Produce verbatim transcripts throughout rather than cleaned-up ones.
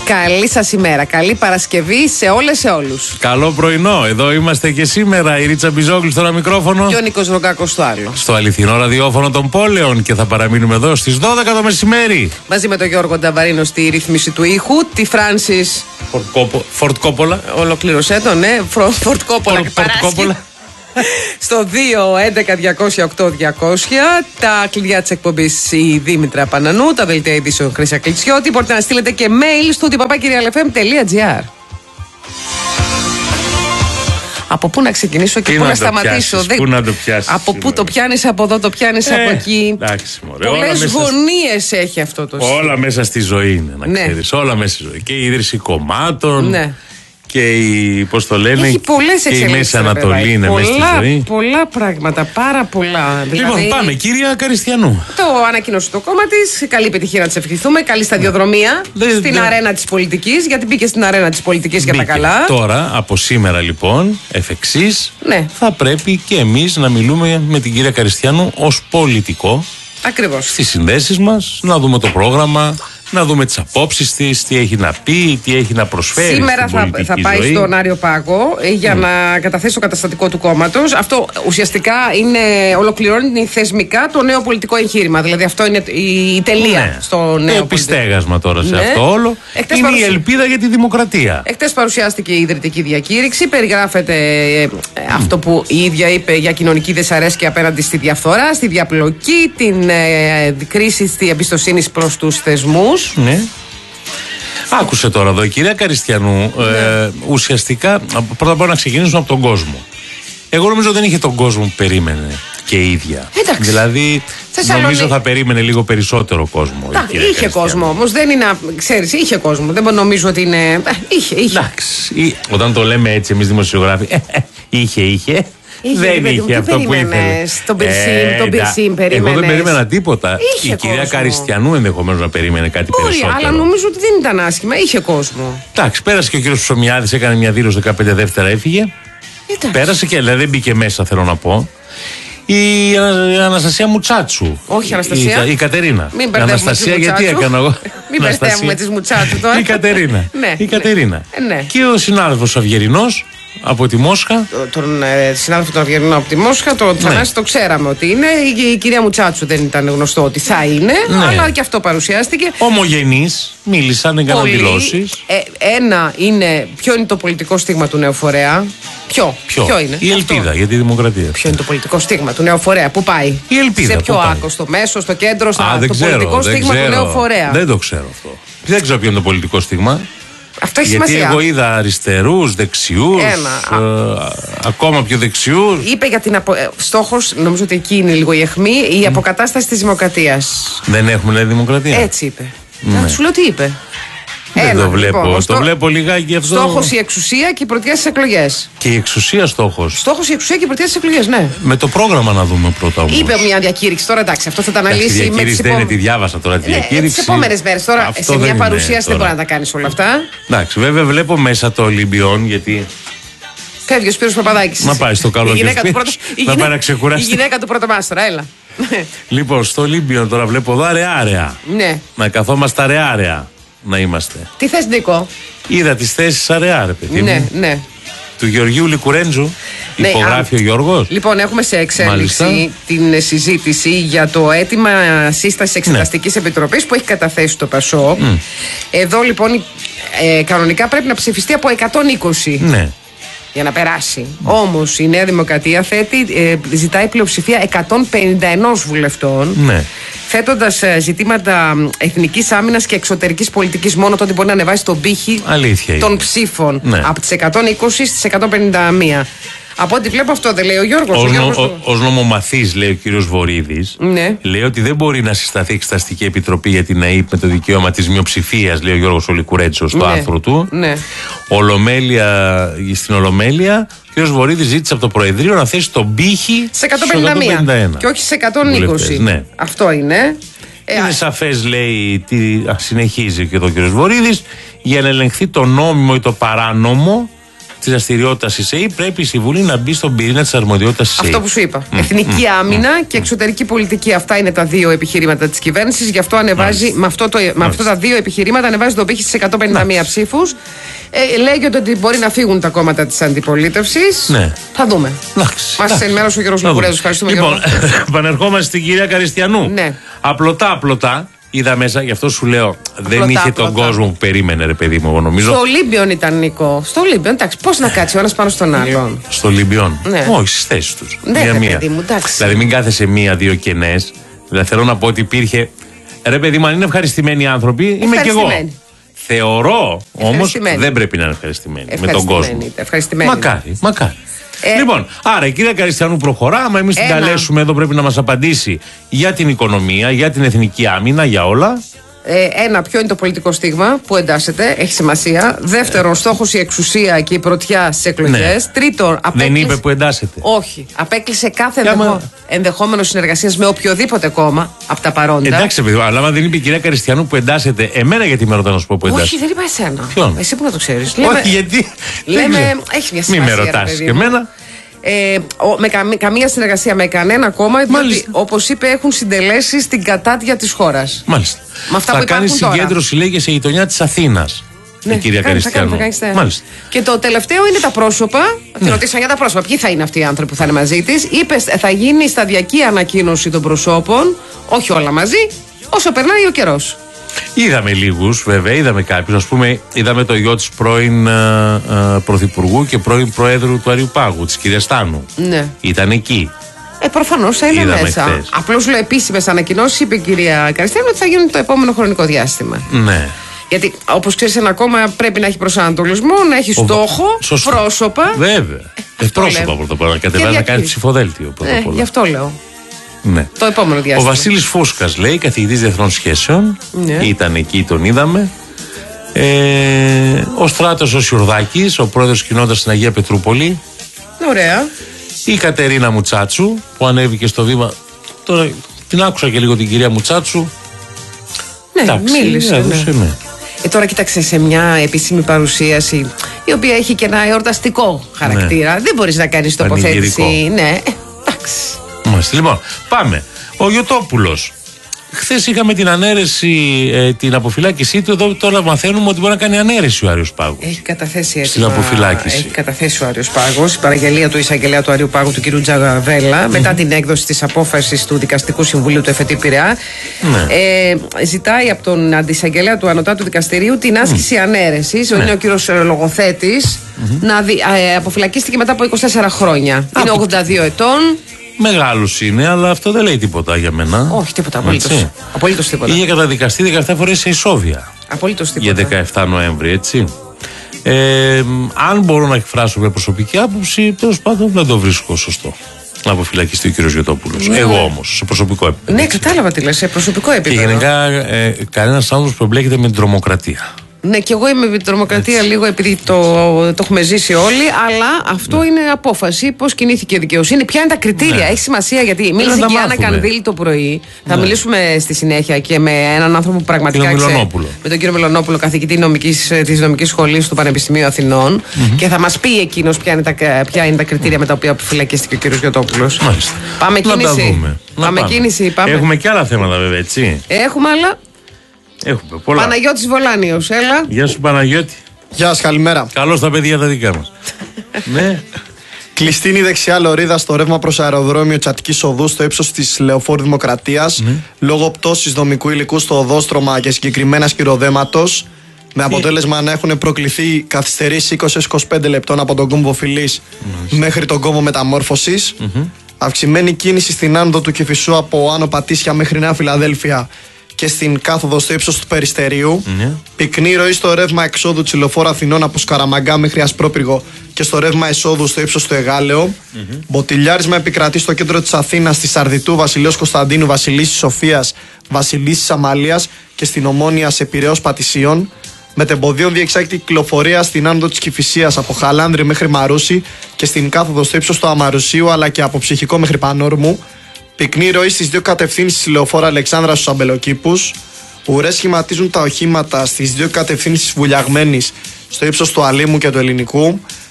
Καλή σας ημέρα. Καλή Παρασκευή σε όλες, σε όλους. Καλό πρωινό. Εδώ είμαστε και σήμερα. Η Ρίτσα Μπιζόγλου στο ένα μικρόφωνο. Και ο Νίκος Ρογκάκος στο άλλο. Στο αληθινό ραδιόφωνο των πόλεων. Και θα παραμείνουμε εδώ στις δώδεκα το μεσημέρι. Μαζί με τον Γιώργο Νταβαρίνο στη ρύθμιση του ήχου. Τη Φράνσις Φορτκόπολα. Ολοκλήρωσέ το, ναι. Φορτκόπολα και Παράσχη. Στο δύο έντεκα διακόσια οκτώ διακόσια. Τα κλειδιά της εκπομπής η Δήμητρα Πανανού. Τα δελτία ειδήσεων Χρυσά Κλειτσιώτη. Μπορείτε να στείλετε και mail στο παπάκυριαλεφm τελεία gr. Από πού να ξεκινήσω και πού να σταματήσω. Πιάσεις, πού να το πιάσεις, από πού το πιάνεις, από εδώ το πιάνεις, ε, από εκεί. Εντάξει, πολλές γωνίες έχει αυτό το σύστημα. Όλα μέσα στη ζωή είναι, να ναι. ξέρεις. Όλα μέσα στη ζωή. Και η ίδρυση κομμάτων. Ναι. Και η, πώς το λένε, έχει πολλές και η Μέση Ανατολή είναι πολλά, μέσα στη ζωή. Πολλά πράγματα, πάρα πολλά. Λοιπόν, δηλαδή, πάμε, κυρία Καριστιανού. Το ανακοίνωσε το κόμμα της. Καλή επιτυχία να της ευχηθούμε. Καλή σταδιοδρομία δε, στην δε... αρένα της πολιτικής. Γιατί μπήκε στην αρένα της πολιτικής για τα καλά. Τώρα, από σήμερα λοιπόν, εφ' εξής, ναι. θα πρέπει και εμείς να μιλούμε με την κυρία Καριστιανού ως πολιτικό. Ακριβώς. Στις συνδέσεις μας, να δούμε το πρόγραμμα. Να δούμε τις απόψεις της, τι έχει να πει, τι έχει να προσφέρει. Σήμερα θα, θα πάει ζωή. στον Άριο Πάγο για mm. να καταθέσει το καταστατικό του κόμματος. Αυτό ουσιαστικά είναι, ολοκληρώνει θεσμικά το νέο πολιτικό εγχείρημα. Δηλαδή αυτό είναι η, η τελεία ναι. στο νέο το επιστέγασμα τώρα σε ναι. αυτό όλο. Εκτές είναι παρουσι... η ελπίδα για τη δημοκρατία. Εχθές παρουσιάστηκε η ιδρυτική διακήρυξη. Περιγράφεται ε, mm. αυτό που η ίδια είπε για κοινωνική δυσαρέσκεια απέναντι στη διαφθορά, στη διαπλοκή, την ε, κρίση στη εμπιστοσύνη προς τους θεσμούς. Ναι. Άκουσε τώρα εδώ η κυρία Καριστιανού. Ναι. Ε, ουσιαστικά, πρώτα απ' όλα να ξεκινήσουμε από τον κόσμο. Εγώ νομίζω δεν είχε τον κόσμο που περίμενε και η ίδια. Εντάξει. Δηλαδή, Θεσσαλονί... νομίζω θα περίμενε λίγο περισσότερο κόσμο. Εντάξει, είχε Καριστιανού. Κόσμο όμως. Δεν είναι. Ξέρεις, είχε κόσμο. Δεν νομίζω ότι είναι. Είχε, είχε. Εντάξει. Όταν το λέμε έτσι εμείς δημοσιογράφοι, είχε, είχε. Είχε, δεν είχε τι αυτό που ήθελε. Τον Πυρσίν, τον Πυρσίν περίμενες. Εγώ δεν περίμενα τίποτα. Είχε η κυρία κόσμο. Καριστιανού ενδεχομένως να περίμενε κάτι Μπορεί, περισσότερο. Αλλά νομίζω ότι δεν ήταν άσχημα. Είχε κόσμο. Εντάξει, πέρασε και ο κύριος Ψωμιάδης, έκανε μια δήλωση δεκαπέντε δεύτερα, έφυγε. Εντάξει. Πέρασε και δηλαδή δεν μπήκε μέσα, θέλω να πω. Η Αναστασία Μουτσάτσου. Όχι, Αναστασία. Η, η Κατερίνα. Μην η Αναστασία, γιατί έκανα εγώ. Μην μπερδεύουμε τις Μουτσάτσου τώρα. Η Κατερίνα. ναι, η Κατερίνα. Ναι. Ναι. Και ο συνάδελφος Αυγερινός από τη Μόσχα. Τον ε, συνάδελφο του Αυγερινού από τη Μόσχα, τον ναι. Θανάση το ξέραμε ότι είναι. Η, η κυρία Μουτσάτσου δεν ήταν γνωστό ότι θα είναι, ναι. αλλά και αυτό παρουσιάστηκε. Ομογενείς, μίλησαν, έκαναν δηλώσεις. Ε, ένα είναι, ποιο είναι το πολιτικό στίγμα του νεοφορέα. Ποιο, ποιο, ποιο είναι. Η ελπίδα αυτό. Για τη δημοκρατία. Ποιο είναι το πολιτικό στίγμα του νεοφορέα, πού πάει. Η ελπίδα. Σε ποιο άκρο, στο μέσο, στο κέντρο, στο Α, το ξέρω, πολιτικό στίγμα ξέρω. του νεοφορέα. Δεν το ξέρω αυτό. Δεν ξέρω ποιο είναι το πολιτικό στίγμα. Αυτό έχει Γιατί σημασία. εγώ είδα αριστερούς, δεξιούς, ε, ακόμα πιο δεξιούς. Είπε για την απο... στόχος, νομίζω ότι εκεί είναι λίγο η αιχμή, η αποκατάσταση της δημοκρατίας. Δεν έχουμε λέει δημοκρατία. Έτσι είπε. Ναι. Σου λέω τι είπε. Δεν Ένα, το βλέπω. Λοιπόν, το στό... βλέπω λιγάκι αυτό. Στόχος η εξουσία και η πρωτιά στις εκλογές. Και η εξουσία στόχος. Στόχος η εξουσία και η πρωτιά στις εκλογές, ναι. Με το πρόγραμμα να δούμε πρώτα όμως. Είπε μια διακήρυξη. Τώρα εντάξει, αυτό θα τα αναλύσει. Η διακήρυξη δεν επό... είναι, τη διάβασα τώρα τη διακήρυξη. Τις επόμενες μέρες. Τώρα αυτό σε μια παρουσίαση δεν μπορεί να τα κάνεις όλα αυτά. Εντάξει, βέβαια βλέπω μέσα το Ολυμπιόν γιατί. Φεύγει ο Σπύρος Παπαδάκης. Να πάει στο καλό και να πάει να ξεκουράσει. Η γυναίκα του πρωτομάστορα, έλα. Λοιπόν, στο Ολυμπιόν τώρα βλέπω εδώ αρεάρεα. Ναι. Να καθόμαστε αρεάρεα. Να είμαστε. Τι θες, Νίκο? Είδα τις θέσεις αρεά, ρε παιδί. Ναι, ναι. Του Γεωργίου Λικουρέντζου. Ναι, υπογράφει α, ο Γιώργος. Λοιπόν, έχουμε σε εξέλιξη Μάλιστα. την συζήτηση για το αίτημα σύστασης Εξεταστικής ναι. Επιτροπής που έχει καταθέσει το ΠΑΣΟΚ. Mm. Εδώ λοιπόν ε, κανονικά πρέπει να ψηφιστεί από εκατόν είκοσι. Ναι. Για να περάσει. Mm. Όμως η Νέα Δημοκρατία θέτει, ε, ζητάει πλειοψηφία εκατόν πενήντα ένα βουλευτών. Ναι. Θέτοντας ε, ζητήματα εθνικής άμυνας και εξωτερικής πολιτικής, μόνο τότε μπορεί να ανεβάσει τον πύχη Αλήθεια των είναι. ψήφων. Ναι. Από τις εκατόν είκοσι στις εκατόν πενήντα ένα. Από ό,τι βλέπω αυτό δεν λέει ο Γιώργος. Ως, ο Γιώργος νο, το... ως νομομαθής, λέει ο κύριος Βορίδης, ναι. λέει ότι δεν μπορεί να συσταθεί εξεταστική επιτροπή για την ΑΕΠ με το δικαίωμα της μειοψηφίας, λέει ο Γιώργος Ολικουρέτσος στο ναι. άρθρο του. Ναι. Ολομέλεια, στην Ολομέλεια, ο κύριος Βορίδης ζήτησε από το Προεδρείο να θέσει τον πύχη σε εκατόν πενήντα ένα και όχι σε εκατόν είκοσι. Ναι. Αυτό είναι. Είναι ε, σαφές, λέει, τι, α, συνεχίζει και εδώ ο κύριος Βορίδης, για να ελεγχθεί το νόμιμο ή το παράνομο τη δραστηριότητα τη ΕΕ, πρέπει η Συμβουλή να μπει στον πυρήνα τη αρμοδιότητα τη ΕΕ. Αυτό που σου είπα. Mm. Εθνική mm. άμυνα mm. και εξωτερική πολιτική. Αυτά είναι τα δύο επιχειρήματα τη κυβέρνηση. Γι' αυτό ανεβάζει, με, αυτό το, με αυτά τα δύο επιχειρήματα, ανεβάζει το πύχη στι εκατόν πενήντα μία ψήφους. Ε, λέγεται ότι μπορεί να φύγουν τα κόμματα τη αντιπολίτευση. Ναι. Θα δούμε. Μας ενημέρωσε ο Γιώργος Λουκουρέζος. Ευχαριστούμε. Λοιπόν, επανερχόμαστε στην κυρία Καριστιανού. Ναι. Απλωτά, απλωτά. Είδα μέσα, γι' αυτό σου λέω, απλωτά, δεν είχε απλωτά. Τον κόσμο που περίμενε, ρε παιδί μου, εγώ νομίζω. Στο Ολύμπιον ήταν, Νικό. Στο Ολύμπιον, εντάξει, πώς να κάτσει ο ένας πάνω στον άλλον. Στο Ολύμπιον. Ναι. Όχι, στις θέσεις τους. Ναι, μία, μία. Παιδί μου, εντάξει. Δηλαδή, μην κάθεσαι μία-δύο κενές. Δηλαδή, θέλω να πω ότι υπήρχε. Ρε παιδί μου, αν είναι ευχαριστημένοι άνθρωποι, είμαι κι εγώ. Θεωρώ όμως δεν πρέπει να είναι ευχαριστημένοι με τον κόσμο. Μακάρι, μακάρι. Ε, λοιπόν, άρα η κυρία Καριστιανού προχωρά. Άμα εμείς την καλέσουμε εδώ, πρέπει να μας απαντήσει για την οικονομία, για την εθνική άμυνα, για όλα. Ε, ένα, ποιο είναι το πολιτικό στίγμα που εντάσσεται, έχει σημασία. Δεύτερον, στόχος η εξουσία και η πρωτιά στις εκλογές. Ναι. Τρίτον, απέκλεισε... Δεν είπε που εντάσσεται. Όχι. Απέκλεισε κάθε ενδεχό... ενδεχόμενο συνεργασίας με οποιοδήποτε κόμμα από τα παρόντα. Εντάξει, παιδί, αλλά άμα δεν είπε η κυρία Καριστιανού που εντάσσεται, εμένα γιατί με ρωτά να σου πω που εντάσσεται. Όχι, δεν είπα εσένα. Ποιον? Εσύ που να το ξέρεις. Όχι, λέμε... γιατί. Λέμε... Έχει μια σημασία. Μην με ρωτάς και εμένα. Ε, με καμ, καμία συνεργασία με κανένα κόμμα, διότι όπως είπε έχουν συντελέσει στην κατάδια της χώρας. Μάλιστα. Με αυτά θα που κάνει συγκέντρωση, λέγε, σε γειτονιά της Αθήνας. Ναι, η κυρία Καριστιανού. Μάλιστα. Και το τελευταίο είναι τα πρόσωπα. Ναι. Τη ρωτήσαν για τα πρόσωπα. Ποιοι θα είναι αυτοί οι άνθρωποι που θα είναι μαζί της. Είπε θα γίνει σταδιακή ανακοίνωση των προσώπων, όχι όλα μαζί, όσο περνάει ο καιρός. Είδαμε λίγους, βέβαια, είδαμε κάποιους. Ας πούμε, είδαμε το γιο της πρώην α, α, Πρωθυπουργού και πρώην Προέδρου του Αριουπάγου, της κυρίας Στάνου. Ναι. Ήταν εκεί. Ε, προφανώς θα είναι είδαμε μέσα. Απλώς λέω επίσημες ανακοινώσεις, είπε η κυρία Καριστιανού ότι θα γίνουν το επόμενο χρονικό διάστημα. Ναι. Γιατί, όπως ξέρεις, ένα κόμμα πρέπει να έχει προσανατολισμό, να έχει στόχο, Σωστό. πρόσωπα. Βέβαια. Ε, πρόσωπα πρώτα απ' όλα. Κατεβάζει να κάνει ψηφοδέλτιο πρώτα απ' όλα. Γι' αυτό λέω. Ναι. Το επόμενο διάστημα. Ο Βασίλης Φούσκας, λέει, καθηγητής διεθνών σχέσεων. Ναι. Ήταν εκεί, τον είδαμε. Ε, ο Στράτος ο Σιουρδάκης, ο πρόεδρος κοινότητας στην Αγία Πετρούπολη. Ωραία. Η Κατερίνα Μουτσάτσου, που ανέβηκε στο βήμα. Τώρα την άκουσα και λίγο την κυρία Μουτσάτσου. Ναι, εντάξει, μίλησε. Έδωσε, ναι. Ναι. Ε, τώρα κοίταξε, σε μια επίσημη παρουσίαση, η οποία έχει και ένα εορταστικό χαρακτήρα. Ναι. Δεν μπορείς να κάνεις τοποθέτηση. Ναι, εντάξει. Μάλιστα. Λοιπόν, πάμε. Ο Γιωτόπουλος. Χθες είχαμε την ανέρεση, ε, την αποφυλάκησή του. Εδώ τώρα μαθαίνουμε ότι μπορεί να κάνει ανέρεση ο Άριος Πάγος. Έχει καταθέσει έτοιμα, στην αποφυλάκηση. Έχει καταθέσει ο Άριος Πάγος. Η παραγγελία του εισαγγελέα του Άριου Πάγου, του κ. Τζαγαβέλα, mm-hmm. μετά την έκδοση της απόφασης του Δικαστικού Συμβουλίου του ΕΦΕΤΗ Πειραιά. Mm-hmm. Ε, ζητάει από τον αντισαγγελέα του Ανωτάτου Δικαστηρίου την άσκηση mm-hmm. ανέρεσης. Mm-hmm. Είναι ο κ. Λογοθέτης. Mm-hmm. Να δι, ε, αποφυλακίστηκε μετά από είκοσι τέσσερα χρόνια. Ah, είναι ογδόντα δύο ετών. Μεγάλος είναι, αλλά αυτό δεν λέει τίποτα για μένα. Όχι, τίποτα. Απολύτως. Απολύτως τίποτα. Είχε καταδικαστεί δεκαεπτά φορές σε ισόβια. Απολύτως τίποτα. Για δεκαεπτά Νοέμβρη, έτσι. Ε, αν μπορώ να εκφράσω μια προσωπική άποψη, τέλος πάντων δεν το βρίσκω σωστό. Να αποφυλακιστεί ο κ. Γιωτόπουλος. Ναι. Εγώ όμως, σε προσωπικό επίπεδο. Ναι, κατάλαβα τι λες, σε προσωπικό επίπεδο. Και γενικά ε, κανένας άνθρωπος που εμπλέκεται με την τρομοκρατία. Ναι, και εγώ είμαι με την τρομοκρατία έτσι. Λίγο επειδή το, το έχουμε ζήσει όλοι, αλλά αυτό ναι. είναι απόφαση. Πώς κινήθηκε η δικαιοσύνη, ποια είναι τα κριτήρια. Ναι. Έχει σημασία γιατί μίλησε και η Άννα Κανδύλη το πρωί. Ναι. Θα μιλήσουμε στη συνέχεια και με έναν άνθρωπο που πραγματικά ξέρει. Με τον κύριο Μελονόπουλο, καθηγητή της νομικής σχολής του Πανεπιστημίου Αθηνών. Mm-hmm. Και θα μας πει εκείνος ποια είναι τα, ποια είναι τα κριτήρια mm. με τα οποία αποφυλακίστηκε ο κύριος Γιωτόπουλος. Πάμε κίνηση. Πάμε κίνηση. Έχουμε και άλλα θέματα βέβαια, έτσι. Έχουμε άλλα. Έχουμε πολλά. Παναγιώτης Βολάνιος, έλα. Γεια σου Παναγιώτη. Γεια σας, καλημέρα. Καλώς τα παιδιά τα δικά μας. Ναι. Κλειστή είναι η δεξιά λωρίδα στο ρεύμα προς αεροδρόμιο Τσατικής Οδού στο ύψος της Λεωφόρου Δημοκρατίας ναι. λόγω πτώσης δομικού υλικού στο οδόστρωμα και συγκεκριμένα σκυροδέματος. Με αποτέλεσμα να έχουν προκληθεί καθυστερήσεις είκοσι με είκοσι πέντε λεπτών από τον κόμβο Φιλής mm-hmm. μέχρι τον κόμβο Μεταμόρφωσης. Mm-hmm. Αυξημένη κίνηση στην άνοδο του Κηφισού από Άνω Πατήσια μέχρι Νέα Φιλαδέλφια και στην κάθοδο στο ύψος του Περιστερίου. Mm-hmm. Πυκνή ροή στο ρεύμα εξόδου της Λεωφόρου Αθηνών από Σκαραμαγκά μέχρι Ασπρόπυργο και στο ρεύμα εισόδου στο ύψος του Εγάλεο. Mm-hmm. Μποτιλιάρισμα επικρατεί στο κέντρο της Αθήνας, στη Σαρδιτού, Βασιλέως Κωνσταντίνου, Βασιλίσσης Σοφίας, Βασιλίσσης Αμαλίας και στην Ομόνια σε Πειραιώς Πατησίων. Μετεμποδίων διεξάγεται κυκλοφορία στην άνοδο της Κηφισίας από Χαλάνδρη μέχρι Μαρούσι και στην κάθοδο στο ύψος του Αμαρουσίου αλλά και από Ψυχικό μέχρι Πανόρμου. Πυκνή ροή στις δύο κατευθύνσεις τη Λεωφόρου Αλεξάνδρα στους Αμπελοκήπους. Ουρές σχηματίζουν τα οχήματα στις δύο κατευθύνσεις Βουλιαγμένης στο ύψος του Αλήμου και του Ελληνικού.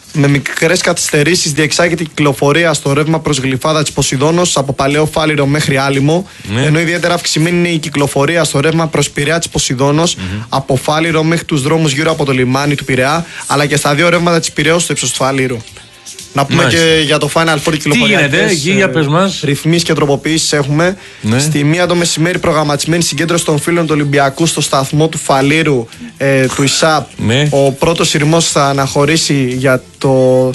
με μικρές καθυστερήσεις διεξάγεται η κυκλοφορία στο ρεύμα προς Γλυφάδα της Ποσειδώνος από Παλαιό Φάληρο μέχρι Άλυμο. Ναι. Ενώ ιδιαίτερα αυξημένη είναι η κυκλοφορία στο ρεύμα προς Πειραιά της Ποσειδώνος mm-hmm. από Φάληρο μέχρι τους δρόμους γύρω από το λιμάνι του Πειραιά, αλλά και στα δύο ρεύματα της Πειραιώς στο ύψος του Φάληρου. Να πούμε Μάλιστα. και για το Final Four κυκλοφοριακές ρυθμίσεις και τροποποιήσεις έχουμε. Ναι. Στη μία το μεσημέρι προγραμματισμένη συγκέντρωση των φίλων του Ολυμπιακού στο σταθμό του Φαλήρου ε, του ΙΣΑΠ. Ναι. Ο πρώτος σειρμός θα αναχωρήσει για το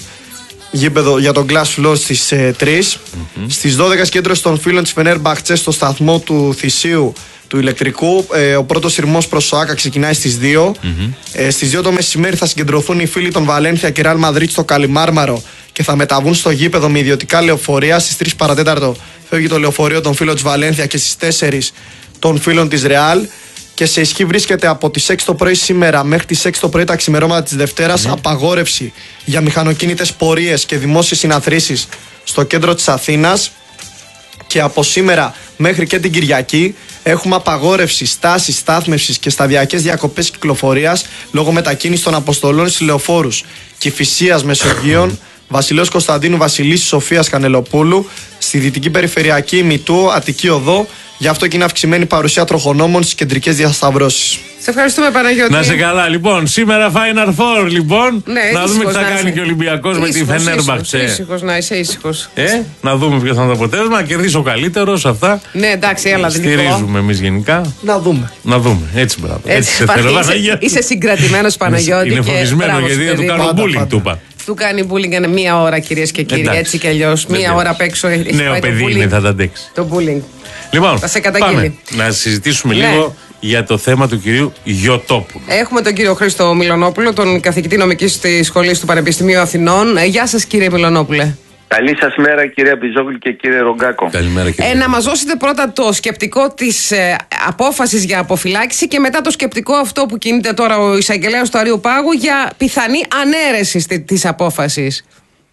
γήπεδο, για τον Glass Floor στις ε, τρεις. Mm-hmm. Στις δώδεκα συγκέντρωση των φίλων της Φενέρμπαχτσε στο σταθμό του Θησίου του ηλεκτρικού. Ε, ο πρώτος σειρμός προς το ΆΚΑ ξεκινάει στις δύο. Mm-hmm. Ε, στις δύο το μεσημέρι θα συγκεντρωθούν οι φίλοι των Βαλένθια και Ρεάλ Μαδρίτ στο Καλιμάρμαρο και θα μεταβούν στο γήπεδο με ιδιωτικά λεωφορεία. Στις τρεις παρά τέταρτο φεύγει το λεωφορείο των φίλων της Βαλένθια και στις τέσσερις των φίλων της Ρεάλ. Και σε ισχύ βρίσκεται από τις έξι το πρωί σήμερα μέχρι τις έξι το πρωί τα ξημερώματα της Δευτέρας mm. απαγόρευση για μηχανοκίνητες πορείες και δημόσιες συναθρήσεις στο κέντρο της Αθήνας. Και από σήμερα μέχρι και την Κυριακή έχουμε απαγόρευση στάσης, στάθμευσης και σταδιακές διακοπές κυκλοφορίας λόγω μετακίνησης των αποστολών στις λεωφόρους Κηφισίας, Μεσογείων, Βασιλέως Κωνσταντίνου, Βασιλίσσης, Σοφίας, Κανελοπούλου, στη Δυτική Περιφερειακή, Μητού, Αττική Οδό. Γι' αυτό και είναι αυξημένη παρουσία τροχονόμων στις κεντρικές διασταυρώσεις. Σε ευχαριστούμε, Παναγιώτη. Να σε καλά, λοιπόν. Σήμερα Final Four, λοιπόν. Ναι, να δούμε τι θα κάνει και ο Ολυμπιακός με τη Φενέρμπαχτσε. Ήσυχος, να είσαι ήσυχος. Ε, να δούμε ποιο θα είναι το αποτέλεσμα. Να κερδίσει ο καλύτερος αυτά. Ναι, εντάξει, έλα δεν στηρίζουμε εμείς γενικά. Να δούμε. Να δούμε. Έτσι, μπράβο. Έτσι, Έτσι σε θέλω, είσαι, είσαι συγκρατημένος, Παναγιώτη. Είναι φοβισμένο γιατί δεν του κάνω bullying, του είπα. Του κάνει bullying μία ώρα, κυρίες και κύριοι. Έτσι κι αλλιώς. Μία ώρα απ' έξω. Νέο παιδί είναι, θα τα αντέξει. Το bullying. Λοιπόν, πάμε να συζητήσουμε ναι. λίγο για το θέμα του κυρίου Γιωτόπουλου. Έχουμε τον κύριο Χρήστο Μιλονόπουλο, τον καθηγητή νομικής της Σχολής του Πανεπιστημίου Αθηνών. Ε, γεια σας, κύριε Μιλονόπουλε. Καλή σας μέρα, κυρία Μπιζόγλου και κύριε Ρογκάκο. Καλημέρα, κύριε. Ε, να μας δώσετε πρώτα το σκεπτικό της ε, απόφασης για αποφυλάξη και μετά το σκεπτικό αυτό που κινείται τώρα ο εισαγγελέας του Αρείου Πάγου για πιθανή ανέρεση της απόφασης.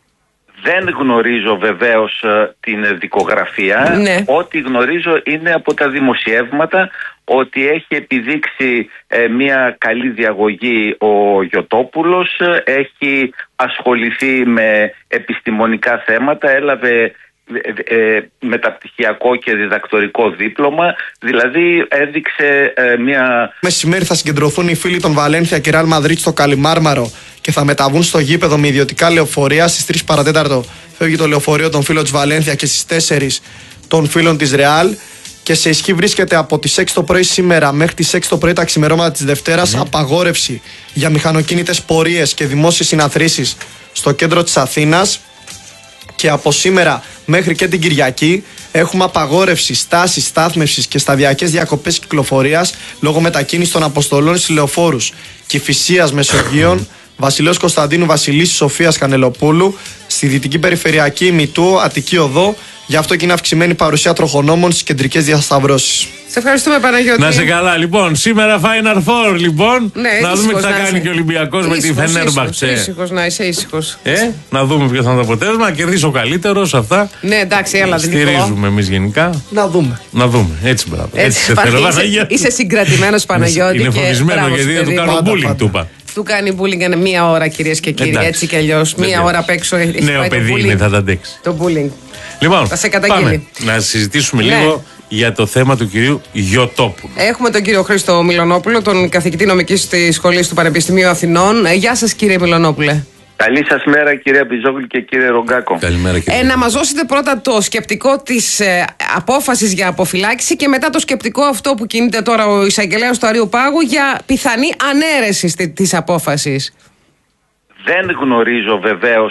Δεν γνωρίζω βεβαίως την δικογραφία. Ναι. Ό,τι γνωρίζω είναι από τα δημοσιεύματα ότι έχει επιδείξει ε, μια καλή διαγωγή ο Γιωτόπουλος, έχει ασχοληθεί με επιστημονικά θέματα, έλαβε ε, ε, μεταπτυχιακό και διδακτορικό δίπλωμα, δηλαδή έδειξε ε, μια... Μεσημέρι θα συγκεντρωθούν οι φίλοι των Βαλένθια και Ρεάλ Μαδρίτ στο Καλιμάρμαρο και θα μεταβούν στο γήπεδο με ιδιωτικά λεωφορεία. Στις τρεις παρά τέταρτο φεύγει το λεωφορείο των φίλων της Βαλένθια και στις τέσσερις των φίλων της Ρεάλ. Και σε ισχύ βρίσκεται από τις έξι το πρωί σήμερα μέχρι τις έξι το πρωί τα ξημερώματα της Δευτέρας mm. απαγόρευση για μηχανοκίνητες πορείες και δημόσιες συναθρήσεις στο κέντρο της Αθήνας. Και από σήμερα μέχρι και την Κυριακή έχουμε απαγόρευση στάσης, στάθμευσης και σταδιακές διακοπές κυκλοφορίας λόγω μετακίνησης των αποστολών στις λεωφόρους Κηφισίας, Μεσογείων, Βασιλέως Κωνσταντίνου, Βασιλίσσης, Σοφίας, Κανελοπούλου, στη Δυτική Περιφερειακή, Μητού, Αττική Οδό. Γι' αυτό και είναι αυξημένη παρουσία τροχονόμων στις κεντρικές διασταυρώσεις. Σε ευχαριστούμε, Παναγιώτη. Να σε καλά, λοιπόν. Σήμερα Final Four, λοιπόν. Ναι, να δούμε τι θα κάνει είσαι. και ο Ολυμπιακός με τη Φενέρμπαχτσε. Ήσυχος, να είσαι ήσυχος. Ε, να δούμε ποιο θα είναι το αποτέλεσμα. Να κερδίσει ο καλύτερος αυτά. Ναι, εντάξει, έλα δεν στηρίζουμε εμείς γενικά. Να δούμε. Να δούμε. Έτσι, μπράβο. Έτσι, Έτσι σε θέλω, είσαι, είσαι συγκρατημένος, Παναγιώτη. Είναι φοβισμένο γιατί δεν του κάνω bullying, του είπα. Του κάνει bullying μία ώρα, κυρίες και κύριοι. Έτσι κι αλλιώς. Μία ώρα απ' έξω. Νέο παιδί είναι, θα τα αντέξει. Το bullying. Λοιπόν, πάμε να συζητήσουμε ναι. λίγο για το θέμα του κυρίου Γιωτόπουλου. Έχουμε τον κύριο Χρήστο Μιλονόπουλο, τον καθηγητή νομικής της Σχολής του Πανεπιστημίου Αθηνών. Ε, γεια σας, κύριε Μιλονόπουλε. Καλή σας μέρα, κυρία Μπιζόγλου και κύριε Ρογκάκο. Καλημέρα, κύριε. Ε, να μας δώσετε πρώτα το σκεπτικό της ε, απόφασης για αποφυλάξη και μετά το σκεπτικό αυτό που κινείται τώρα ο εισαγγελέας του Αρείου Πάγου για πιθανή ανέρεση της απόφασης. Δεν γνωρίζω βεβαίως